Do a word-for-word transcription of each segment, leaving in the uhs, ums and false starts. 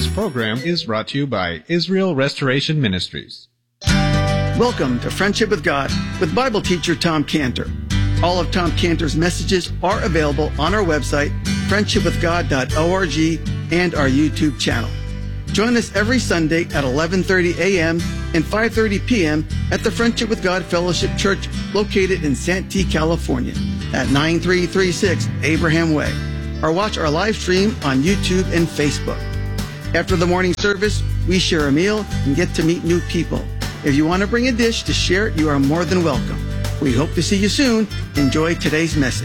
This program is brought to you by Israel Restoration Ministries. Welcome to Friendship with God with Bible teacher Tom Cantor. All of Tom Cantor's messages are available on our website, friendship with god dot org, and our YouTube channel. Join us every Sunday at eleven thirty a.m. and five thirty p.m. at the Friendship with God Fellowship Church located in Santee, California at nine three three six Abraham Way. Or watch our live stream on YouTube and Facebook. After the morning service, we share a meal and get to meet new people. If you want to bring a dish to share, you are more than welcome. We hope to see you soon. Enjoy today's message.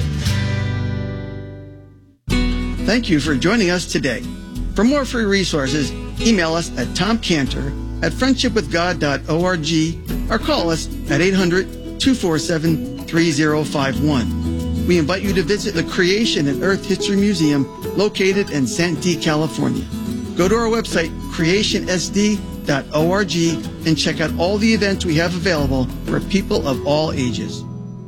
Thank you for joining us today. For more free resources, email us at tomcantor at friendship with god dot org or call us at eight hundred, two four seven, three zero five one. We invite you to visit the Creation and Earth History Museum located in Santee, California. Go to our website, creation s d dot org, and check out all the events we have available for people of all ages.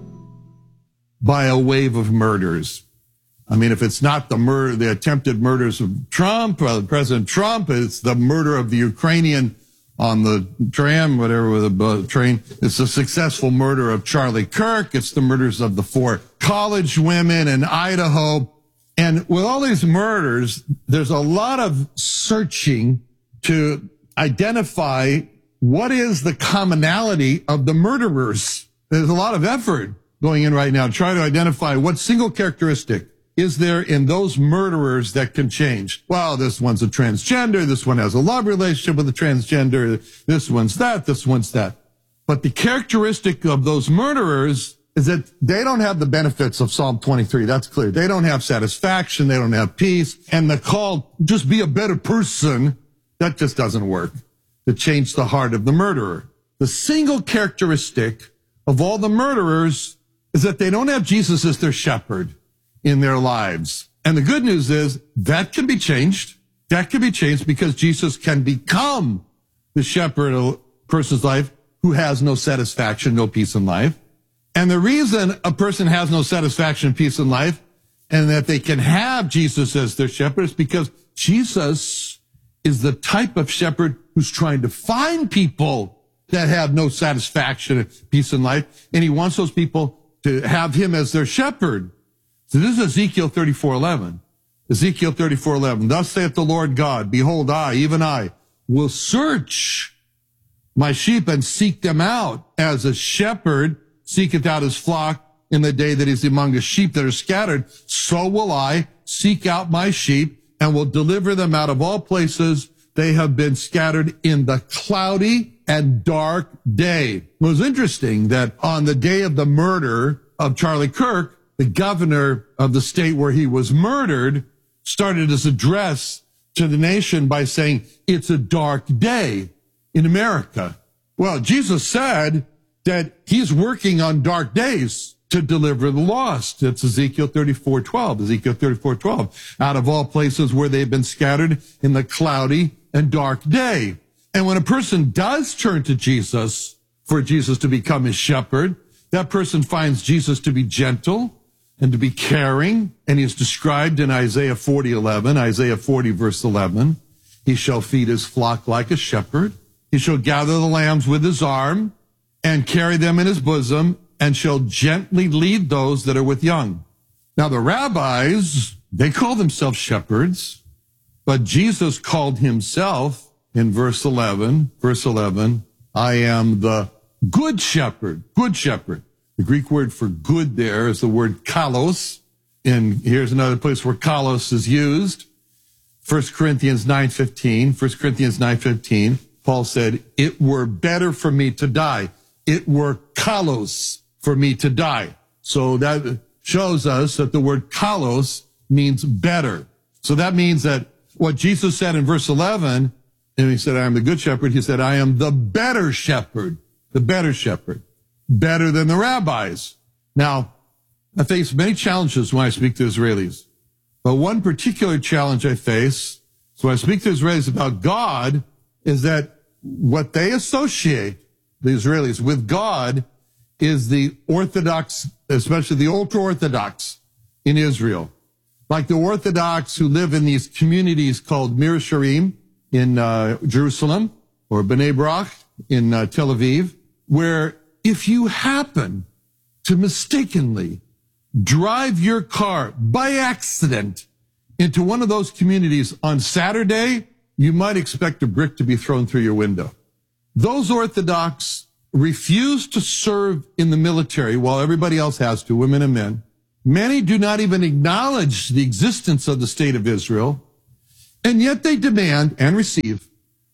By a wave of murders. I mean, if it's not the murder, the attempted murders of Trump, uh, President Trump, it's the murder of the Ukrainian on the tram, whatever, the uh, train. It's the successful murder of Charlie Kirk. It's the murders of the four college women in Idaho. And with all these murders, there's a lot of searching to identify what is the commonality of the murderers. There's a lot of effort going in right now to try to identify what single characteristic is there in those murderers that can change. Well, this one's a transgender. This one has a love relationship with a transgender. This one's that. This one's that. But the characteristic of those murderers is that they don't have the benefits of Psalm twenty-three. That's clear. They don't have satisfaction. They don't have peace. And the call, just be a better person, that just doesn't work to change the heart of the murderer. The single characteristic of all the murderers is that they don't have Jesus as their shepherd in their lives. And the good news is that can be changed. That can be changed because Jesus can become the shepherd of a person's life who has no satisfaction, no peace in life. And the reason a person has no satisfaction, peace in life, and that they can have Jesus as their shepherd is because Jesus is the type of shepherd who's trying to find people that have no satisfaction and peace in life. And he wants those people to have him as their shepherd. So this is Ezekiel thirty-four eleven. Ezekiel thirty-four eleven. Thus saith the Lord God, behold, I, even I, will search my sheep and seek them out as a shepherd seeketh out his flock in the day that he's among the sheep that are scattered. So will I seek out my sheep and will deliver them out of all places they have been scattered in the cloudy and dark day. It was interesting that on the day of the murder of Charlie Kirk, the governor of the state where he was murdered started his address to the nation by saying, it's a dark day in America. Well, Jesus said that he's working on dark days to deliver the lost. It's Ezekiel thirty-four twelve. Ezekiel thirty-four twelve. Out of all places where they've been scattered in the cloudy and dark day. And when a person does turn to Jesus for Jesus to become his shepherd, that person finds Jesus to be gentle and to be caring. And he is described in Isaiah forty eleven, Isaiah forty verse eleven. He shall feed his flock like a shepherd. He shall gather the lambs with his arm and carry them in his bosom, and shall gently lead those that are with young. Now the rabbis, they call themselves shepherds, but Jesus called himself in verse eleven, verse eleven, I am the good shepherd, good shepherd. The Greek word for good there is the word kalos. And here's another place where kalos is used. First Corinthians nine fifteen, First Corinthians nine fifteen, Paul said, it were better for me to die. It were kalos for me to die. So that shows us that the word kalos means better. So that means that what Jesus said in verse eleven, and he said, I am the good shepherd. He said, I am the better shepherd, the better shepherd, better than the rabbis. Now, I face many challenges when I speak to Israelis, but one particular challenge I face, so when I speak to Israelis about God, is that what they associate, the Israelis, with God is the Orthodox, especially the ultra-Orthodox in Israel. like the Orthodox who live in these communities called Mir Sharim in uh, Jerusalem, or Bnei Brak in uh, Tel Aviv, where if you happen to mistakenly drive your car by accident into one of those communities on Saturday, you might expect a brick to be thrown through your window. Those Orthodox refuse to serve in the military while everybody else has to, women and men. Many do not even acknowledge the existence of the state of Israel, and yet they demand and receive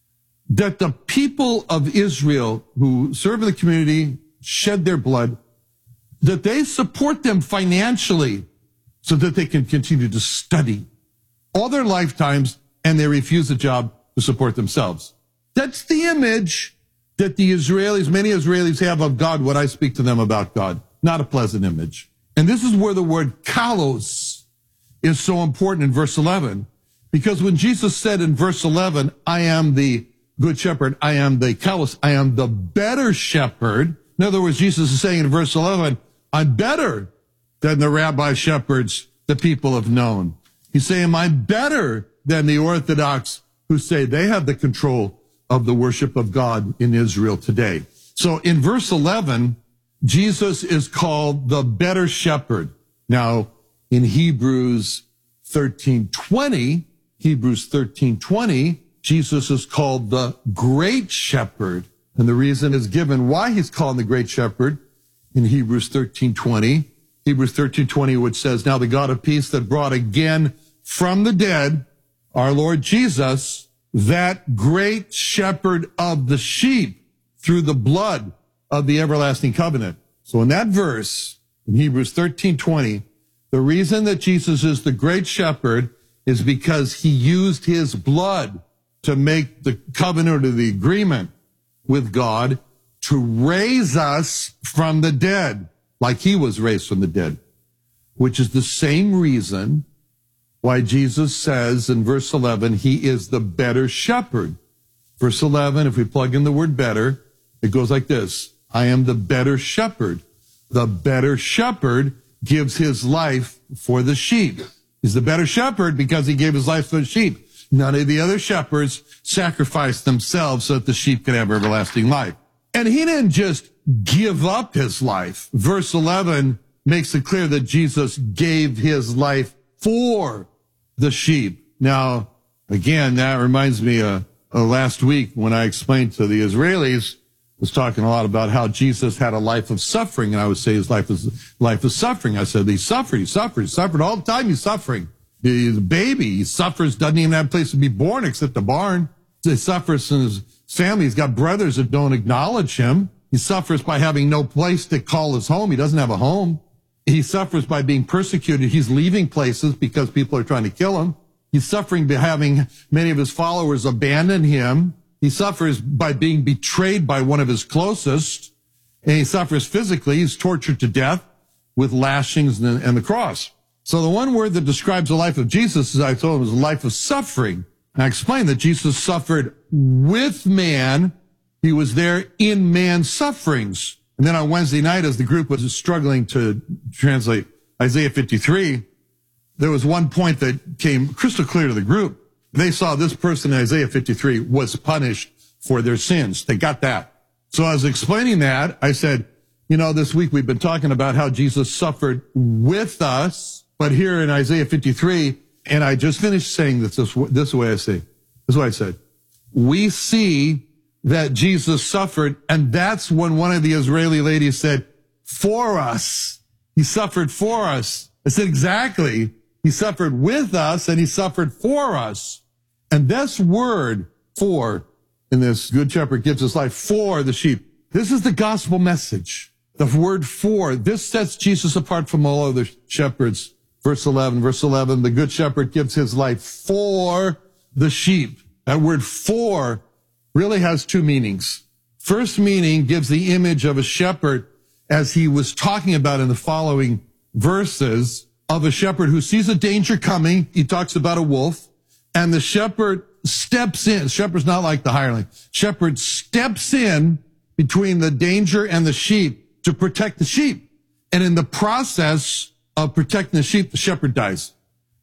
that the people of Israel who serve in the community, shed their blood, that they support them financially so that they can continue to study all their lifetimes, and they refuse a job to support themselves. That's the image that the Israelis, many Israelis have of God when I speak to them about God. Not a pleasant image. And this is where the word kalos is so important in verse eleven. Because when Jesus said in verse eleven, I am the good shepherd, I am the kalos, I am the better shepherd. In other words, Jesus is saying in verse eleven, I'm better than the rabbi shepherds the people have known. He's saying, I'm better than the Orthodox who say they have the control of the worship of God in Israel today. So in verse eleven, Jesus is called the better shepherd. Now, in Hebrews thirteen twenty, Hebrews thirteen twenty, Jesus is called the great shepherd. And the reason is given why he's called the great shepherd in Hebrews thirteen twenty. Hebrews thirteen twenty, which says, now the God of peace that brought again from the dead our Lord Jesus, that great shepherd of the sheep, through the blood of the everlasting covenant. So in that verse, in Hebrews thirteen twenty, the reason that Jesus is the great shepherd is because he used his blood to make the covenant or the agreement with God to raise us from the dead, like he was raised from the dead, which is the same reason why Jesus says in verse eleven, he is the better shepherd. Verse eleven, if we plug in the word better, it goes like this. I am the better shepherd. The better shepherd gives his life for the sheep. He's the better shepherd because he gave his life for the sheep. None of the other shepherds sacrificed themselves so that the sheep could have everlasting life. And he didn't just give up his life. Verse eleven makes it clear that Jesus gave his life for the sheep. Now, again, that reminds me of uh, uh, last week when I explained to the Israelis, was talking a lot about how Jesus had a life of suffering, and I would say his life is life of suffering. I said he suffered, he suffered, he suffered all the time. He's suffering. He's a baby. He suffers, doesn't even have a place to be born except the barn. He suffers in his family. He's got brothers that don't acknowledge him. He suffers by having no place to call his home. He doesn't have a home. He suffers by being persecuted. He's leaving places because people are trying to kill him. He's suffering by having many of his followers abandon him. He suffers by being betrayed by one of his closest. And he suffers physically. He's tortured to death with lashings and, and the cross. So the one word that describes the life of Jesus, as I told him, is a life of suffering. And I explained that Jesus suffered with man. He was there in man's sufferings. And then on Wednesday night, as the group was struggling to translate Isaiah fifty-three, there was one point that came crystal clear to the group. They saw this person in Isaiah fifty-three was punished for their sins. They got that. So I was explaining that. I said, you know, this week we've been talking about how Jesus suffered with us, but here in Isaiah fifty-three, and I just finished saying this, this, this way I say, this is what I said. We see that Jesus suffered, and that's when one of the Israeli ladies said, for us. He suffered for us. I said, exactly. He suffered with us, and he suffered for us. And this word, for, in this Good Shepherd gives his life for the sheep. This is the gospel message. The word for, this sets Jesus apart from all other shepherds. Verse eleven, verse eleven, the Good Shepherd gives his life for the sheep. That word for really has two meanings. First meaning gives the image of a shepherd, as he was talking about in the following verses, of a shepherd who sees a danger coming. He talks about a wolf, and the shepherd steps in. Shepherd's not like the hireling. Shepherd steps in between the danger and the sheep to protect the sheep. And in the process of protecting the sheep, the shepherd dies.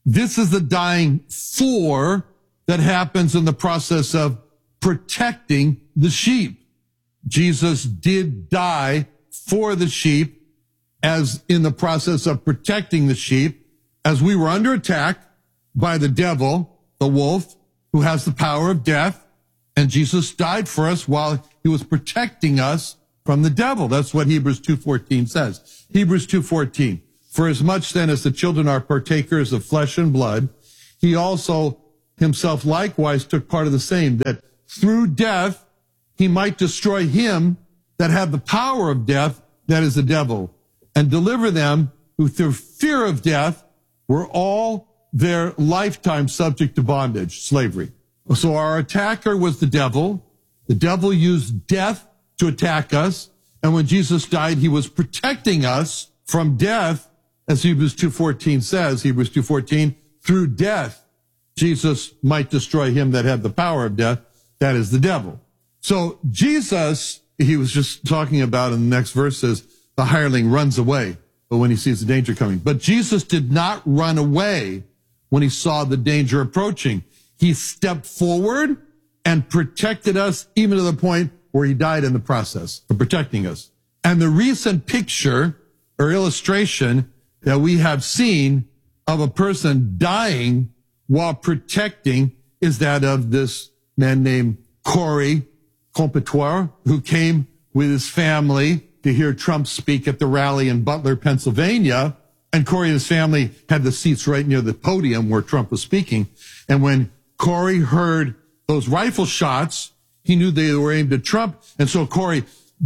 This is the dying for that happens in the process of protecting the sheep. Jesus did die for the sheep as in the process of protecting the sheep as we were under attack by the devil, the wolf, who has the power of death. And Jesus died for us while he was protecting us from the devil. That's what Hebrews two fourteen says. Hebrews two fourteen. For as much then as the children are partakers of flesh and blood, he also himself likewise took part of the same, that through death he might destroy him that had the power of death, that is the devil, and deliver them who through fear of death were all their lifetime subject to bondage, slavery. So our attacker was the devil. The devil used death to attack us. And when Jesus died, he was protecting us from death, as Hebrews two fourteen says, Hebrews two fourteen, through death, Jesus might destroy him that had the power of death, that is the devil. So Jesus, he was just talking about in the next verse says, the hireling runs away, but when he sees the danger coming. But Jesus did not run away when he saw the danger approaching. He stepped forward and protected us, even to the point where he died in the process of protecting us. And the recent picture or illustration that we have seen of a person dying while protecting is that of this man named Corey Comptoir, who came with his family to hear Trump speak at the rally in Butler, Pennsylvania. And Corey and his family had the seats right near the podium where Trump was speaking. And when Corey heard those rifle shots, he knew they were aimed at Trump. And so Corey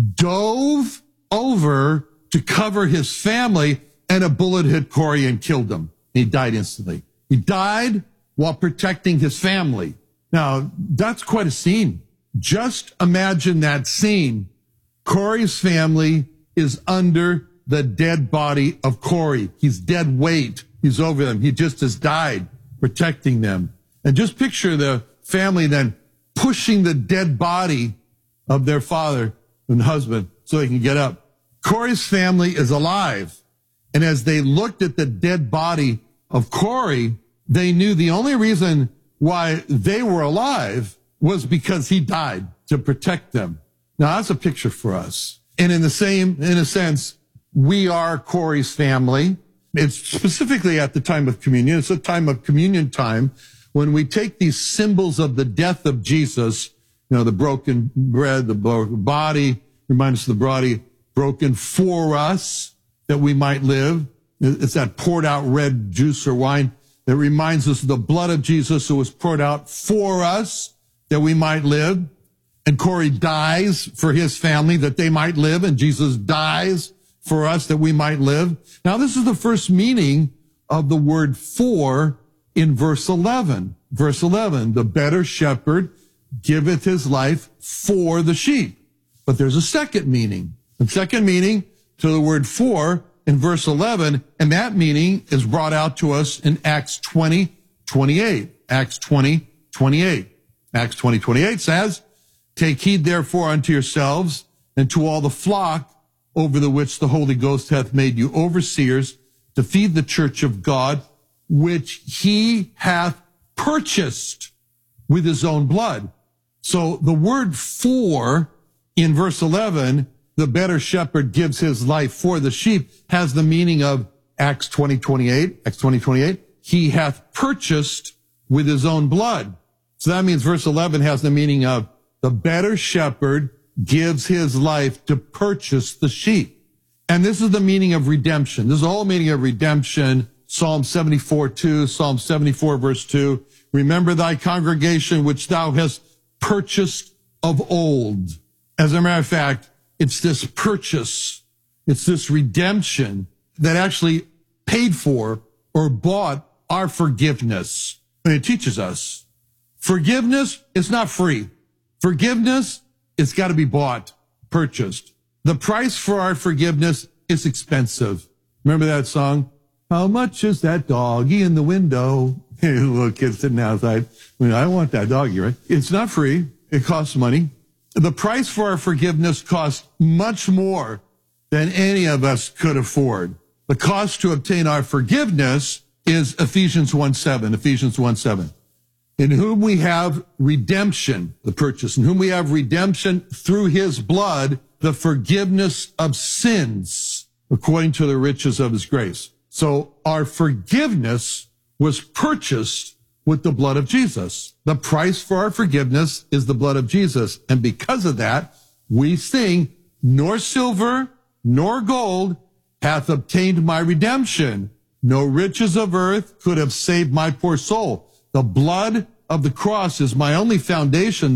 dove over to cover his family, and a bullet hit Corey and killed him. He died instantly. He died while protecting his family. Now, that's quite a scene. Just imagine that scene. Corey's family is under the dead body of Corey. He's dead weight. He's over them. He just has died protecting them. And just picture the family then pushing the dead body of their father and husband so they can get up. Corey's family is alive. And as they looked at the dead body of Corey, they knew the only reason why they were alive was because he died to protect them. Now that's a picture for us. And in the same, in a sense, we are Corey's family. It's specifically at the time of communion. It's a time of communion time when we take these symbols of the death of Jesus, you know, the broken bread, the broken body, remind us of the body broken for us that we might live. It's that poured out red juice or wine that reminds us of the blood of Jesus who was poured out for us that we might live. And Corey dies for his family that they might live, and Jesus dies for us that we might live. Now, this is the first meaning of the word for in verse eleven. Verse eleven, the better shepherd giveth his life for the sheep. But there's a second meaning. The second meaning to the word for in verse eleven, and that meaning is brought out to us in Acts twenty twenty-eight. Acts twenty twenty-eight. Acts twenty twenty-eight says, take heed therefore unto yourselves and to all the flock over the which the Holy Ghost hath made you overseers to feed the church of God, which he hath purchased with his own blood. So the word for in verse eleven, the better shepherd gives his life for the sheep, has the meaning of Acts twenty twenty-eight. Acts twenty twenty-eight. He hath purchased with his own blood. So that means verse eleven has the meaning of the better shepherd gives his life to purchase the sheep. And this is the meaning of redemption. This is the whole meaning of redemption. Psalm seventy-four two, Psalm seventy-four verse two. Remember thy congregation which thou hast purchased of old. As a matter of fact, it's this purchase, it's this redemption that actually paid for or bought our forgiveness. And it teaches us forgiveness is not free. Forgiveness, it's got to be bought, purchased. The price for our forgiveness is expensive. Remember that song? How much is that doggy in the window? Little kids sitting outside. I mean, I want that doggy, right? It's not free. It costs money. The price for our forgiveness costs much more than any of us could afford. The cost to obtain our forgiveness is Ephesians one seven, Ephesians one seven. In whom we have redemption, the purchase, in whom we have redemption through his blood, the forgiveness of sins, according to the riches of his grace. So our forgiveness was purchased with the blood of Jesus. The price for our forgiveness is the blood of Jesus. And because of that, we sing, nor silver, nor gold hath obtained my redemption. No riches of earth could have saved my poor soul. The blood of the cross is my only foundation